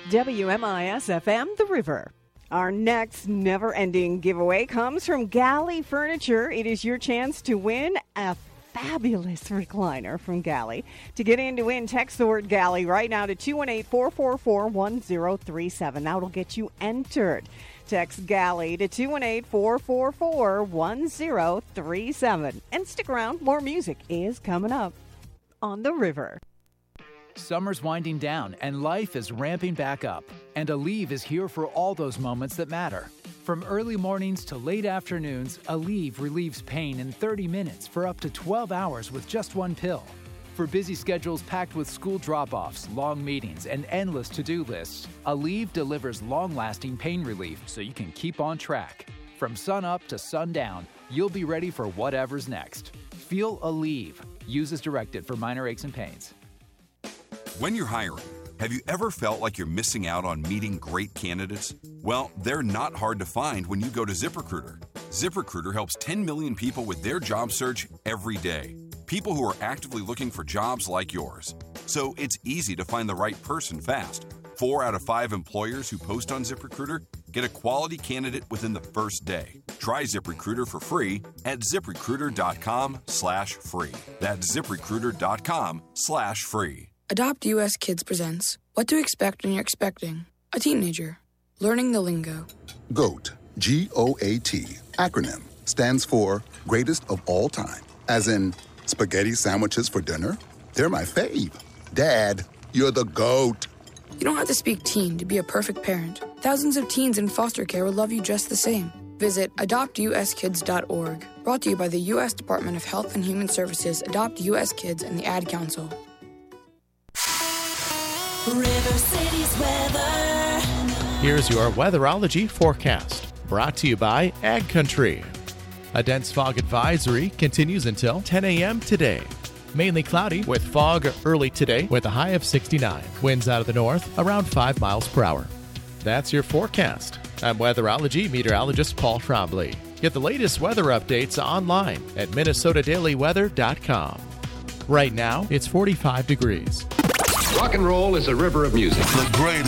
WMIS FM, The River. Our next never-ending giveaway comes from Galley Furniture. It is your chance to win a fabulous recliner from Galley. To get in to win, text the word Galley right now to 218-444-1037. That'll get you entered. Text Galley to 218-444-1037. And stick around, more music is coming up on The River. Summer's winding down and life is ramping back up. And Aleve is here for all those moments that matter. From early mornings to late afternoons, Aleve relieves pain in 30 minutes for up to 12 hours with just one pill. For busy schedules packed with school drop-offs, long meetings, and endless to-do lists, Aleve delivers long-lasting pain relief so you can keep on track. From sun up to sundown, you'll be ready for whatever's next. Feel Aleve. Use as directed for minor aches and pains. When you're hiring, have you ever felt like you're missing out on meeting great candidates? Well, they're not hard to find when you go to ZipRecruiter. ZipRecruiter helps 10 million people with their job search every day. People who are actively looking for jobs like yours. So it's easy to find the right person fast. 4 out of 5 employers who post on ZipRecruiter get a quality candidate within the first day. Try ZipRecruiter for free at ZipRecruiter.com/free. That's ZipRecruiter.com/free. Adopt US Kids presents What to Expect When You're Expecting a Teenager. Learning the lingo. GOAT, G-O-A-T, acronym, stands for Greatest of All Time. As in, spaghetti sandwiches for dinner? They're my fave. Dad, you're the GOAT. You don't have to speak teen to be a perfect parent. Thousands of teens in foster care will love you just the same. Visit adoptuskids.org. Brought to you by the U.S. Department of Health and Human Services, Adopt U.S. Kids, and the Ad Council. River City's weather. Here's your weatherology forecast, brought to you by Ag Country. A dense fog advisory continues until 10 a.m. today. Mainly cloudy with fog early today with a high of 69. Winds out of the north around 5 miles per hour. That's your forecast. I'm weatherology meteorologist Paul Trombley. Get the latest weather updates online at minnesotadailyweather.com. Right now, it's 45 degrees. Rock and roll is a river of music. The greatest.